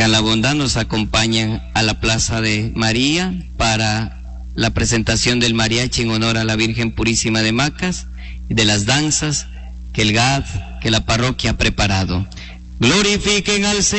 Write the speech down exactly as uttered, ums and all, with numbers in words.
tengan la bondad, nos acompañan a la Plaza de María para la presentación del mariachi en honor a la Virgen Purísima de Macas y de las danzas que el G A D, que la parroquia ha preparado. Glorifiquen al Señor.